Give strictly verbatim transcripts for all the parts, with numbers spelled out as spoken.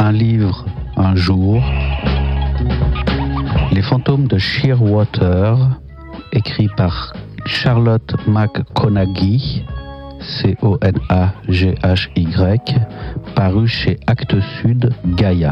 un livre un jour, Les fantômes de Shearwater, écrit par Charlotte McConaghy, C O N A G H Y, paru chez Actes Sud Gaïa.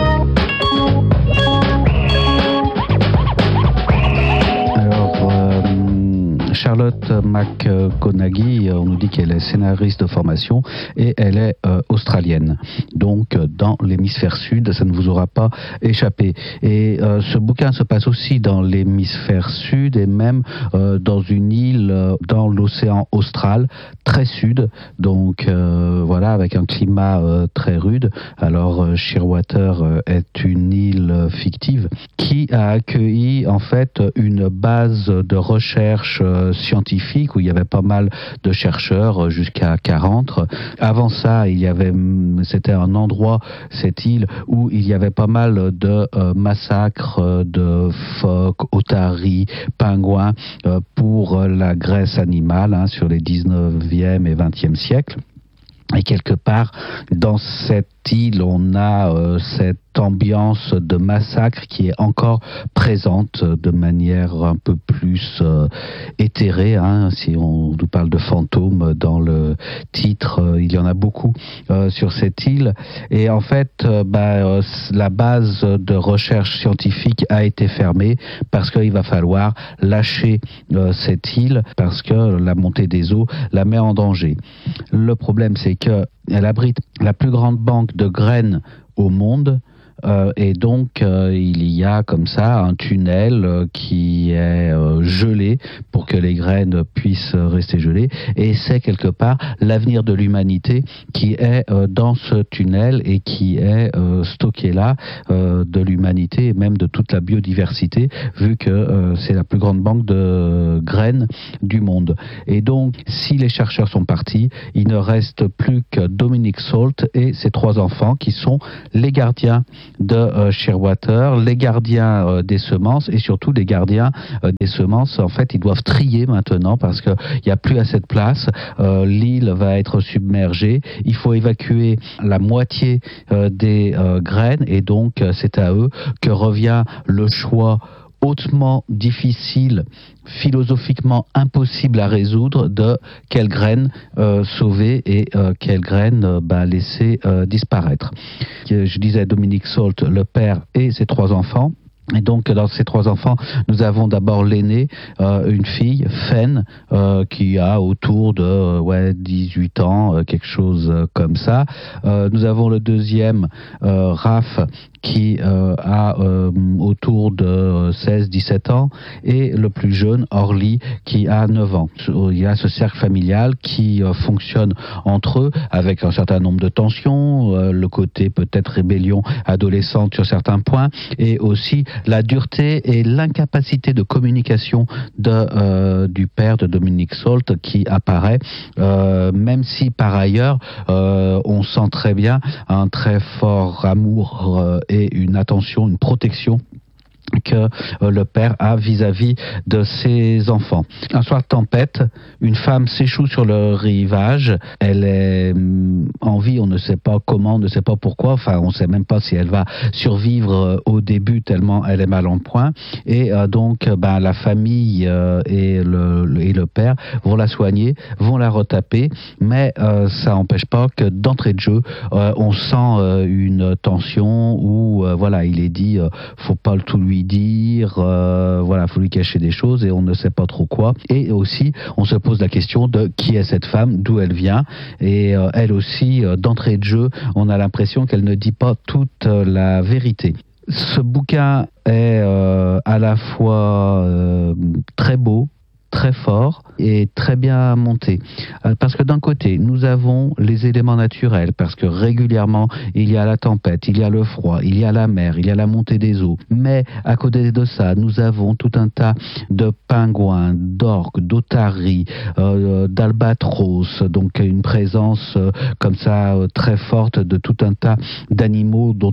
Alors, euh, Charlotte McConaghy, on nous dit qu'elle est scénariste de formation et elle est euh, australienne. Donc, dans l'hémisphère sud, ça ne vous aura pas échappé. Et euh, ce bouquin se passe aussi dans l'hémisphère sud et même euh, dans une île euh, dans l'océan austral, très sud. Donc, euh, voilà, avec un climat euh, très rude. Alors, euh, Shearwater euh, est une île euh, fictive qui a accueilli en fait une base de recherche euh, scientifique où il y avait pas mal de chercheurs, jusqu'à quarante. Avant ça, il y avait, c'était un endroit, cette île, où il y avait pas mal de euh, massacres de phoques, otaries, pingouins euh, pour la graisse animale hein, sur les dix-neuvième et vingtième siècles. Et quelque part, dans cette île, on a euh, cette ambiance de massacre qui est encore présente de manière un peu plus euh, éthérée. Hein. Si on nous parle de fantômes dans le titre, euh, il y en a beaucoup euh, sur cette île. Et en fait, euh, bah, euh, la base de recherche scientifique a été fermée parce qu'il va falloir lâcher euh, cette île parce que la montée des eaux la met en danger. Le problème, c'est qu'elle abrite la plus grande banque de graines au monde. Euh, et donc, euh, il y a comme ça un tunnel euh, qui est euh, gelé pour que les graines puissent rester gelées. Et c'est quelque part l'avenir de l'humanité qui est euh, dans ce tunnel et qui est euh, stocké là, euh, de l'humanité et même de toute la biodiversité, vu que euh, c'est la plus grande banque de graines du monde. Et donc, si les chercheurs sont partis, il ne reste plus que Dominic Salt et ses trois enfants qui sont les gardiens de euh, Shearwater, les gardiens euh, des semences et surtout les gardiens euh, des semences. En fait, ils doivent trier maintenant parce qu'il n'y a plus assez de place. Euh, l'île va être submergée. Il faut évacuer la moitié euh, des euh, graines et donc euh, c'est à eux que revient le choix hautement difficile, philosophiquement impossible à résoudre de quelles graines euh, sauver et euh, quelles graines euh, bah, laisser euh, disparaître. Je disais Dominic Salt, le père et ses trois enfants. Et donc, dans ces trois enfants, nous avons d'abord l'aîné, euh, une fille, Fen, euh, qui a autour de euh, ouais, dix-huit ans, euh, quelque chose euh, comme ça. Euh, nous avons le deuxième, euh, Raph, qui euh, a euh, autour de seize dix-sept ans, et le plus jeune, Orly, qui a neuf ans. Il y a ce cercle familial qui euh, fonctionne entre eux, avec un certain nombre de tensions, euh, le côté peut-être rébellion adolescente sur certains points, et aussi la dureté et l'incapacité de communication de, euh, du père de Dominic Salt qui apparaît, euh, même si par ailleurs euh, on sent très bien un très fort amour euh, et une attention, une protection que euh, le père a vis-à-vis de ses enfants. Un soir de tempête, une femme s'échoue sur le rivage. Elle est hum, en vie, on ne sait pas comment, on ne sait pas pourquoi. Enfin, on ne sait même pas si elle va survivre euh, au début tellement elle est mal en point. Et euh, donc, ben, la famille euh, et, le, le, et le père vont la soigner, vont la retaper, mais euh, ça n'empêche pas que d'entrée de jeu, euh, on sent euh, une tension où, euh, voilà, il est dit, euh, faut pas tout lui dire, euh, voilà, faut lui cacher des choses et on ne sait pas trop quoi. Et aussi, on se pose la question de qui est cette femme, d'où elle vient. Et euh, elle aussi, euh, d'entrée de jeu, on a l'impression qu'elle ne dit pas toute euh, la vérité. Ce bouquin est euh, à la fois euh, très beau, très fort et très bien monté. Parce que d'un côté, nous avons les éléments naturels, parce que régulièrement, il y a la tempête, il y a le froid, il y a la mer, il y a la montée des eaux. Mais à côté de ça, nous avons tout un tas de pingouins, d'orques, d'otaries, euh, d'albatros, donc une présence euh, comme ça euh, très forte de tout un tas d'animaux dont on a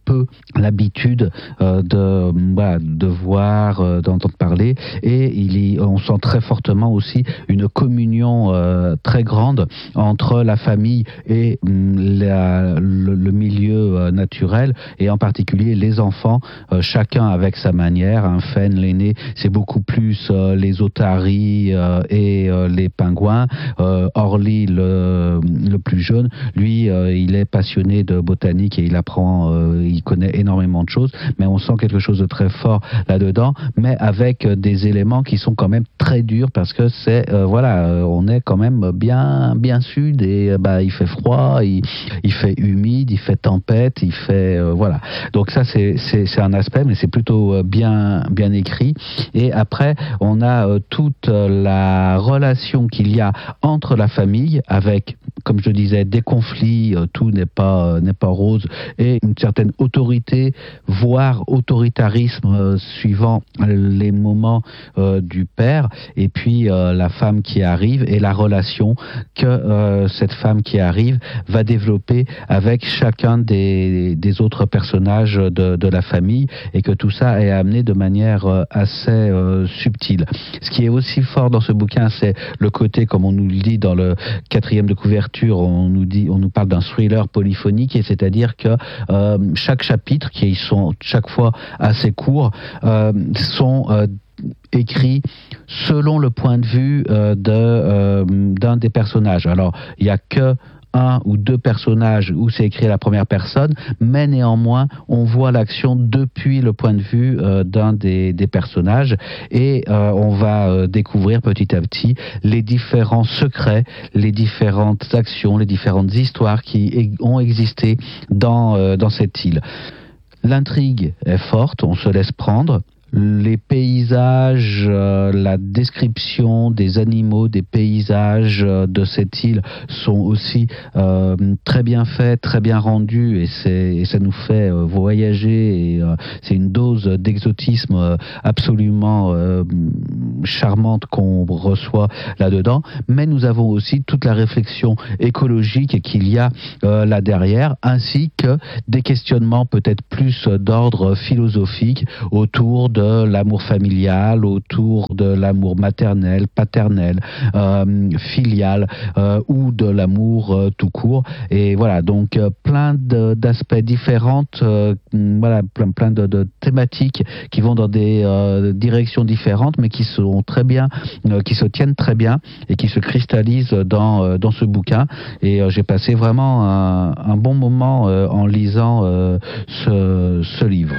peu l'habitude euh, de, bah, de voir, euh, d'entendre parler, et il y, on sent très fortement aussi une communion euh, très grande entre la famille et la, le, le milieu euh, naturel, et en particulier les enfants, euh, chacun avec sa manière. Un Fen, l'aîné, c'est beaucoup plus euh, les otaries euh, et euh, les pingouins. Euh, Orly, le, le plus jeune, lui, euh, il est passionné de botanique et il apprend, euh, il connaît énormément de choses, mais on sent quelque chose de très fort là-dedans, mais avec euh, des éléments qui sont quand même très durs, parce que c'est, euh, voilà, euh, on est quand même bien, bien sud, et euh, bah, il fait froid, il, il fait humide, il fait tempête, il fait, euh, voilà. Donc ça, c'est, c'est, c'est un aspect, mais c'est plutôt euh, bien, bien écrit. Et après, on a euh, toute la relation qu'il y a entre la famille, avec, comme je disais, des conflits, euh, tout n'est pas, euh, n'est pas rose, et une certaine autorité, voire autoritarisme, euh, suivant les moments euh, du père, et puis euh, la femme qui arrive, et la relation que euh, cette femme qui arrive va développer avec chacun des, des autres personnages de, de la famille, et que tout ça est amené de manière euh, assez euh, subtile. Ce qui est aussi fort dans ce bouquin, c'est le côté, comme on nous le dit dans le quatrième de couverture, on nous dit, on nous parle d'un thriller polyphonique, et c'est-à-dire que euh, chaque chapitre, qui sont chaque fois assez courts, euh, sont euh, écrits selon le point de vue euh, de, euh, d'un des personnages. Alors, il n'y a que un ou deux personnages où c'est écrit à la première personne, mais néanmoins, on voit l'action depuis le point de vue euh, d'un des, des personnages, et euh, on va euh, découvrir petit à petit les différents secrets, les différentes actions, les différentes histoires qui e- ont existé dans, euh, dans cette île. L'intrigue est forte, on se laisse prendre. Les paysages, euh, la description des animaux, des paysages euh, de cette île sont aussi euh, très bien faits, très bien rendus, et, c'est, et ça nous fait euh, voyager, et euh, c'est une dose d'exotisme euh, absolument euh, charmante qu'on reçoit là-dedans. Mais nous avons aussi toute la réflexion écologique qu'il y a euh, là derrière, ainsi que des questionnements peut-être plus d'ordre philosophique autour de de l'amour familial, autour de l'amour maternel, paternel, euh, filial, euh, ou de l'amour euh, tout court. Et voilà, donc euh, plein de, d'aspects différents, euh, voilà, plein, plein de, de thématiques qui vont dans des euh, directions différentes, mais qui sont très bien, euh, qui se tiennent très bien et qui se cristallisent dans, euh, dans ce bouquin. Et euh, j'ai passé vraiment un, un bon moment euh, en lisant euh, ce, ce livre.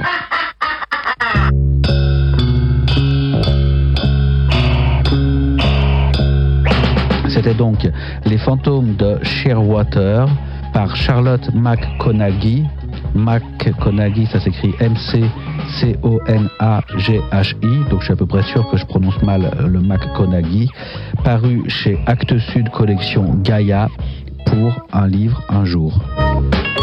C'était donc Les fantômes de Shearwater par Charlotte McConaghy. McConaghy, ça s'écrit M C C O N A G H I, donc je suis à peu près sûr que je prononce mal le McConaghy, paru chez Actes Sud Collection Gaïa pour Un livre un jour.